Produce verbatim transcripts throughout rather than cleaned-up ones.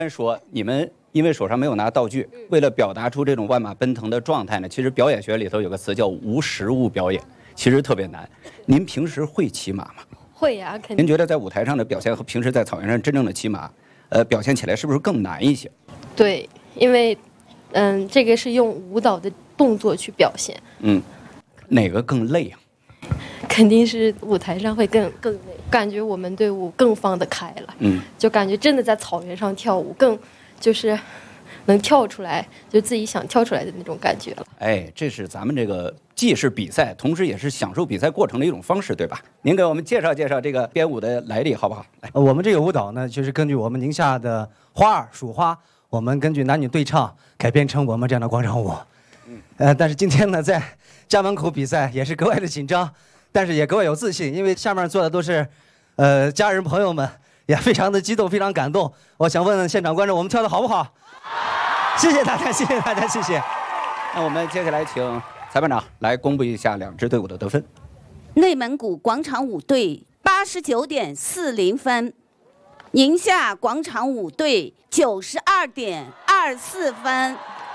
说你们因为手上没有拿道具，为了表达出这种万马奔腾的状态呢，其实表演学里头有个词叫无实物表演，其实特别难。您平时会骑马吗？ 会呀、啊，肯定。 您觉得在舞台上的表现和平时在草原上真正的骑马，呃，表现起来是不是更难一些？ 对，因为，嗯，这个是用舞蹈的动作去表现。 嗯，哪个更累啊？ 肯定是舞台上会更更累，感觉我们队伍更放得开了。嗯，就感觉真的在草原上跳舞，更就是能跳出来，就自己想跳出来的那种感觉了。 哎，这是咱们这个既是比赛，同时也是享受比赛过程的一种方式，对吧？您给我们介绍介绍这个编舞的来历，好不好？来， 呃，我们这个舞蹈呢，就是根据我们宁夏的花儿数花，我们根据男女对唱改编成我们这样的广场舞。嗯，呃，但是今天呢，在家门口比赛也是格外的紧张。但是也格外有自信，因为下面坐的都是，呃，家人朋友们，也非常的激动，非常感动。我想问问现场观众，我们跳的好不好？谢谢大家，谢谢大家，谢谢。 那我们接下来请裁判长来公布一下两支队伍的得分。 内蒙古广场舞队八十九点四零分，宁夏广场舞队九十二点二四分。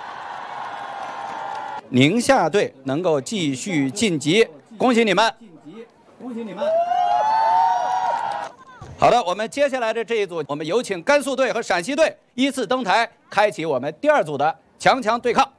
宁夏队能够继续晋级，恭喜你们！恭喜你们！好的，我们接下来的这一组，我们有请甘肃队和陕西队依次登台，开启我们第二组的强强对抗。